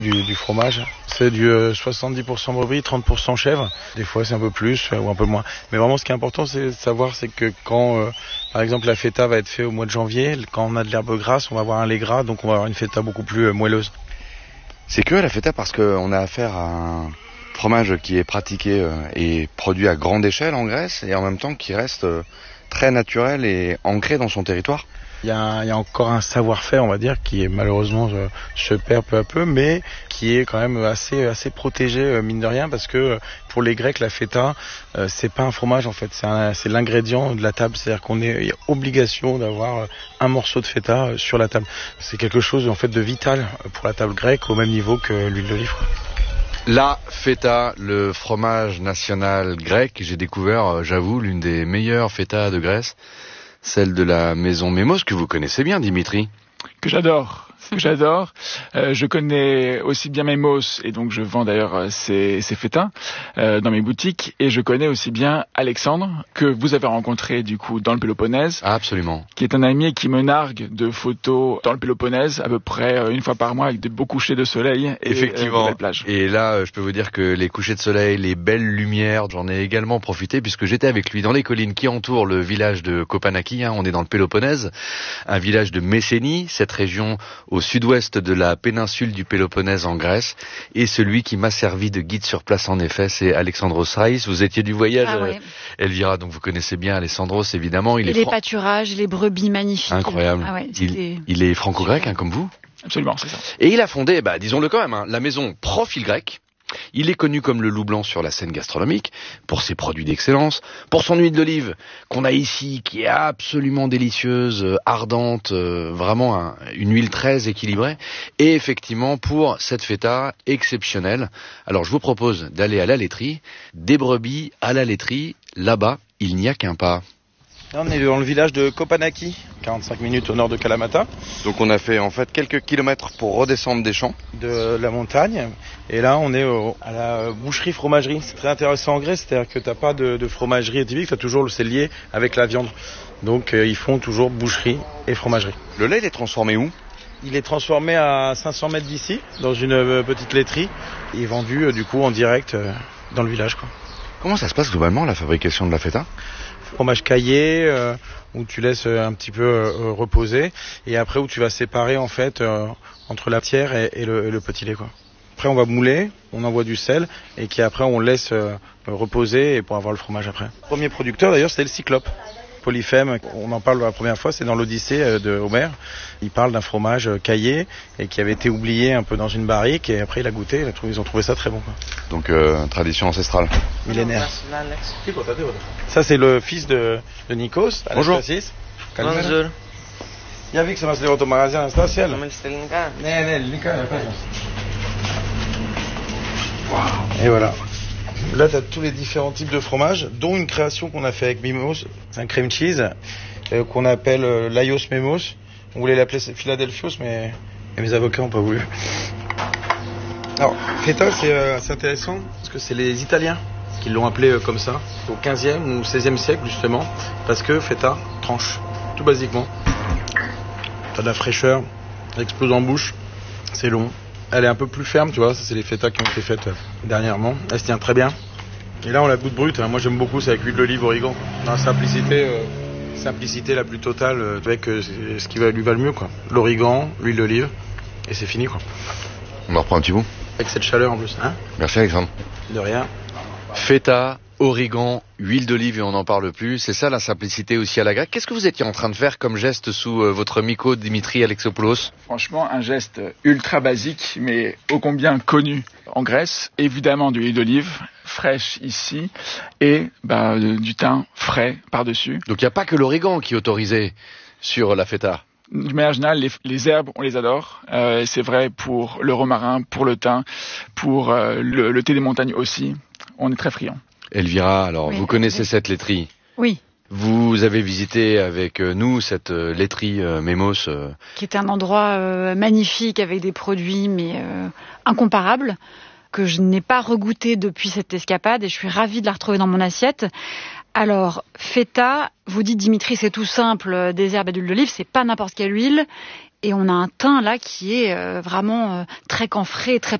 du fromage. C'est du 70% brebis, 30% chèvre. Des fois c'est un peu plus ou un peu moins. Mais vraiment ce qui est important c'est de savoir c'est que quand par exemple la feta va être faite au mois de janvier, quand on a de l'herbe grasse, on va avoir un lait gras, donc on va avoir une feta beaucoup plus moelleuse. C'est que la feta parce qu'on a affaire à un fromage qui est pratiqué et produit à grande échelle en Grèce et en même temps qui reste très naturel et ancré dans son territoire. Il y a encore un savoir-faire, on va dire, qui est malheureusement se perd peu à peu, mais qui est quand même assez protégé, mine de rien, parce que pour les Grecs, la feta, c'est pas un fromage en fait, c'est l'ingrédient de la table, c'est-à-dire il y a obligation d'avoir un morceau de feta sur la table. C'est quelque chose en fait de vital pour la table grecque, au même niveau que l'huile d'olive. La feta, le fromage national grec, j'ai découvert, j'avoue, l'une des meilleures fetas de Grèce. Celle de la maison Mémos, que vous connaissez bien, Dimitri. Que j'adore. Je connais aussi bien Mémos, et donc je vends d'ailleurs ces fetas dans mes boutiques. Et je connais aussi bien Alexandre, que vous avez rencontré du coup dans le Péloponnèse. Ah, absolument. Qui est un ami qui me nargue de photos dans le Péloponnèse, à peu près une fois par mois, avec de beaux couchers de soleil. Effectivement. Et belles plages. Et là, je peux vous dire que les couchers de soleil, les belles lumières, j'en ai également profité puisque j'étais avec lui dans les collines qui entourent le village de Kopanaki. On est dans le Péloponnèse, un village de Messénie, cette région au sud-ouest de la péninsule du Péloponnèse en Grèce. Et celui qui m'a servi de guide sur place, en effet, c'est Alexandros Saïs. Vous étiez du voyage, Elvira, donc vous connaissez bien Alexandros, évidemment. Les pâturages, les brebis magnifiques. Incroyable. Ah ouais, il est franco-grec, comme vous. Absolument, c'est ça. Et il a fondé, disons-le quand même, la maison Profil Grec. Il est connu comme le loup blanc sur la scène gastronomique, pour ses produits d'excellence, pour son huile d'olive qu'on a ici, qui est absolument délicieuse, ardente, vraiment une huile très équilibrée, et effectivement pour cette feta exceptionnelle. Alors je vous propose d'aller à la laiterie, des brebis à la laiterie, là-bas il n'y a qu'un pas. Là, on est dans le village de Kopanaki, 45 minutes au nord de Kalamata. Donc on a fait en fait quelques kilomètres pour redescendre des champs. De la montagne. Et là on est à la boucherie-fromagerie. C'est très intéressant en Grèce, c'est-à-dire que t'as pas de fromagerie typique, t'as toujours c'est lié avec la viande. Donc ils font toujours boucherie et fromagerie. Le lait il est transformé où ? Il est transformé à 500 mètres d'ici, dans une petite laiterie. Il est vendu du coup en direct dans le village, quoi. Comment ça se passe globalement la fabrication de la feta ? Fromage caillé où tu laisses un petit peu reposer et après où tu vas séparer en fait entre la tière et le petit lait, quoi. Après on va mouler, on envoie du sel et après on laisse reposer et pour avoir le fromage après. Le premier producteur d'ailleurs c'était le Cyclope. Polyphème, on en parle la première fois, c'est dans l'Odyssée de Homère. Il parle d'un fromage caillé et qui avait été oublié un peu dans une barrique et après il a goûté, ils ont trouvé ça très bon, quoi. Donc tradition ancestrale. Millénaire. Ça c'est le fils de Nikos. Bonjour. Bonjour. Για δείξε μας λίγο το μαγαζί Αναστάσια. Ναι, ελληνικά. Et voilà. Là, tu as tous les différents types de fromages, dont une création qu'on a fait avec Mimos, un cream cheese, qu'on appelle Laios Memos. On voulait l'appeler Philadelphios, mais mes avocats n'ont pas voulu. Alors, feta, c'est intéressant, parce que c'est les Italiens qui l'ont appelé comme ça, au 15e ou 16e siècle, justement, parce que feta, tranche, tout basiquement. Tu as de la fraîcheur, elle explose en bouche, c'est long. Elle est un peu plus ferme, tu vois, ça c'est les fetas qui ont été faites dernièrement. Elle se tient très bien. Et là on la goûte brute, moi j'aime beaucoup, c'est avec huile d'olive, origan. Dans la simplicité la plus totale, avec ce qui lui va le mieux, quoi. L'origan, l'huile d'olive, et c'est fini, quoi. On en reprend un petit bout. Avec cette chaleur en plus, hein. Merci Alexandre. De rien. Feta, origan, huile d'olive et on n'en parle plus. C'est ça la simplicité aussi à la grecque. Qu'est-ce que vous étiez en train de faire comme geste sous votre myco Dimitri Alexopoulos ? Franchement, un geste ultra basique, mais ô combien connu en Grèce. Évidemment de l'huile d'olive fraîche ici et du thym frais par-dessus. Donc il n'y a pas que l'origan qui est autorisé sur la feta. De manière générale, les herbes, on les adore. C'est vrai pour le romarin, pour le thym, pour le thé des montagnes aussi. On est très friands. Elvira, alors oui, vous connaissez cette laiterie ? Oui. Vous avez visité avec nous cette laiterie Mémos. Qui est un endroit magnifique avec des produits incomparables que je n'ai pas regoûté depuis cette escapade et je suis ravie de la retrouver dans mon assiette. Alors, feta, vous dites Dimitri, c'est tout simple, des herbes et d'huile d'olive, c'est pas n'importe quelle huile. Et on a un teint là qui est vraiment très camphré, très